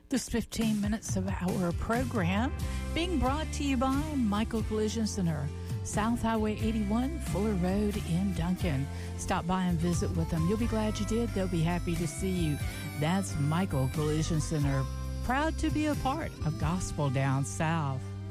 This 15 minutes of our program being brought to you by Michael Collision Center, South Highway 81, Fuller Road in Duncan. Stop by and visit with them. You'll be glad you did. They'll be happy to see you. That's Michael Collision Center, proud to be a part of Gospel Down South.